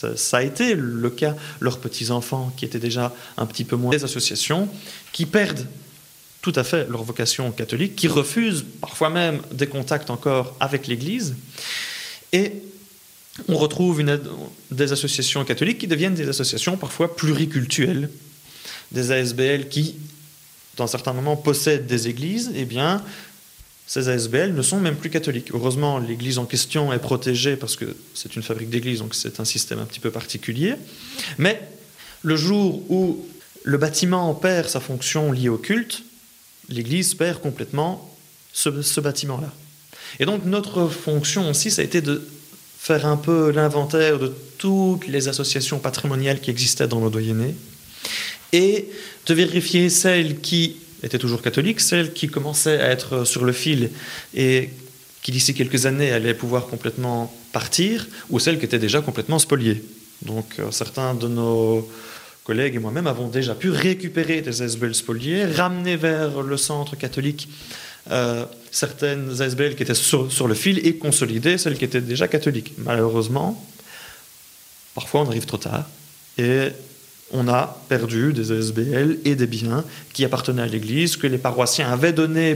Ça a été le cas, leurs petits-enfants qui étaient déjà un petit peu moins des associations, qui perdent tout à fait leur vocation catholique, qui refusent parfois même des contacts encore avec l'Église. Et on retrouve des associations catholiques qui deviennent des associations parfois pluricultuelles, des ASBL qui, dans certains moments, possèdent des églises. Eh bien, ces ASBL ne sont même plus catholiques. Heureusement, l'église en question est protégée parce que c'est une fabrique d'église, donc c'est un système un petit peu particulier. Mais le jour où le bâtiment perd sa fonction liée au culte, l'église perd complètement ce bâtiment-là. Et donc notre fonction aussi, ça a été de faire un peu l'inventaire de toutes les associations patrimoniales qui existaient dans le doyenné et de vérifier celles qui étaient toujours catholiques, celles qui commençaient à être sur le fil et qui d'ici quelques années allaient pouvoir complètement partir, ou celles qui étaient déjà complètement spoliées. Donc certains de nos collègues et moi-même avons déjà pu récupérer des ASBL spoliées, ramener vers le centre catholique certaines ASBL qui étaient sur le fil et consolider celles qui étaient déjà catholiques. Malheureusement, parfois on arrive trop tard et on a perdu des ASBL et des biens qui appartenaient à l'Église, que les paroissiens avaient donnés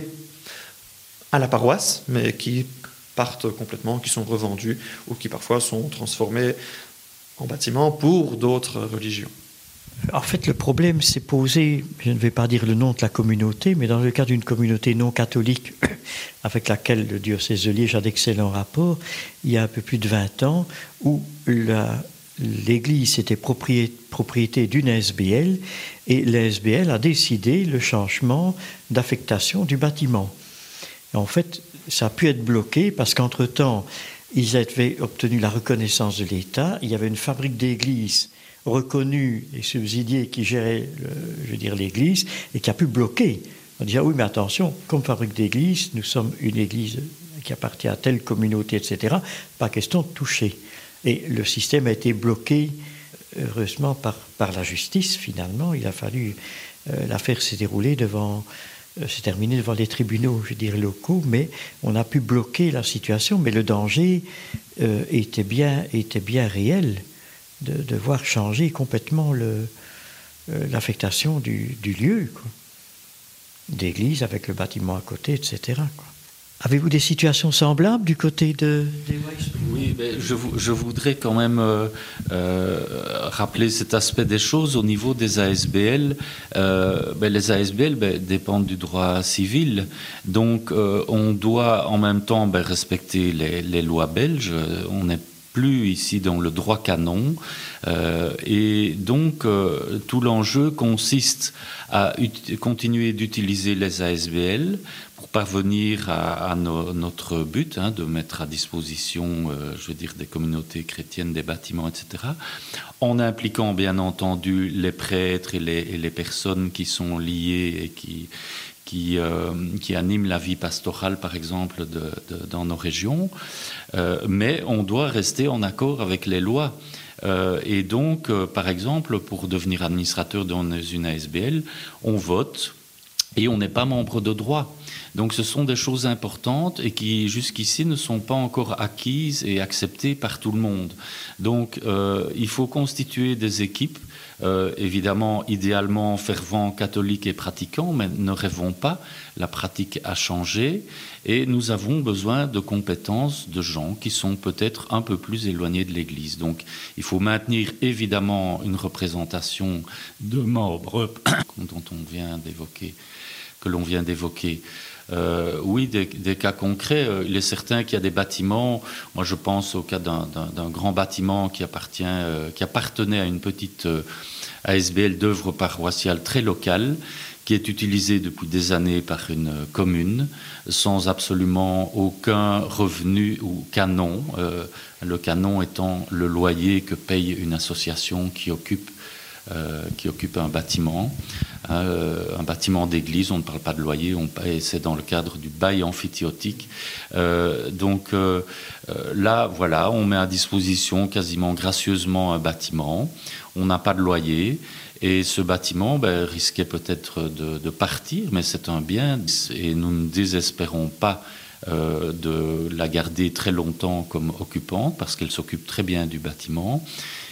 à la paroisse, mais qui partent complètement, qui sont revendus ou qui parfois sont transformés en bâtiments pour d'autres religions. En fait, le problème s'est posé, je ne vais pas dire le nom de la communauté, mais dans le cas d'une communauté non catholique avec laquelle le diocèse de Liège a d'excellents rapports, il y a un peu plus de 20 ans, où l'Église était propriété d'une ASBL et l'ASBL a décidé le changement d'affectation du bâtiment. Et en fait, ça a pu être bloqué parce qu'entre-temps, ils avaient obtenu la reconnaissance de l'État, il y avait une fabrique d'église reconnue et subsidiée qui gérait, l'Église et qui a pu bloquer. On dit, ah oui, mais attention, comme fabrique d'église, nous sommes une église qui appartient à telle communauté, etc. Pas question de toucher. Et le système a été bloqué, heureusement, par la justice, finalement. Il a fallu... l'affaire s'est déroulée s'est terminée devant les tribunaux, locaux, mais on a pu bloquer la situation. Mais le danger était bien réel de voir changer complètement l'affectation du lieu, quoi. D'église avec le bâtiment à côté, etc., quoi. Avez-vous des situations semblables du côté des Weiss? Oui, mais je voudrais quand même rappeler cet aspect des choses au niveau des ASBL. Les ASBL dépendent du droit civil, donc on doit en même temps respecter les lois belges. On n'est plus ici dans le droit canon et donc tout l'enjeu consiste à continuer d'utiliser les ASBL pour parvenir à notre but, de mettre à disposition, des communautés chrétiennes, des bâtiments, etc., en impliquant bien entendu les prêtres et les personnes qui sont liées et qui animent la vie pastorale, par exemple, dans nos régions. Mais on doit rester en accord avec les lois. Et donc, par exemple, pour devenir administrateur dans une ASBL, on vote et on n'est pas membre de droit. Donc ce sont des choses importantes et qui jusqu'ici ne sont pas encore acquises et acceptées par tout le monde. Donc il faut constituer des équipes, évidemment idéalement fervents, catholiques et pratiquants, mais ne rêvons pas, la pratique a changé et nous avons besoin de compétences de gens qui sont peut-être un peu plus éloignés de l'Église. Donc il faut maintenir évidemment une représentation de membres dont l'on vient d'évoquer. Oui, des cas concrets. Il est certain qu'il y a des bâtiments. Moi, je pense au cas d'un grand bâtiment qui appartenait à une petite ASBL d'œuvre paroissiale très locale, qui est utilisée depuis des années par une commune, sans absolument aucun revenu ou canon. Le canon étant le loyer que paye une association qui occupe un bâtiment d'église. On ne parle pas de loyer, c'est dans le cadre du bail amphithéotique. Là, voilà, on met à disposition quasiment gracieusement un bâtiment. On n'a pas de loyer et ce bâtiment risquait peut-être de partir, mais c'est un bien et nous ne désespérons pas de la garder très longtemps comme occupante parce qu'elle s'occupe très bien du bâtiment.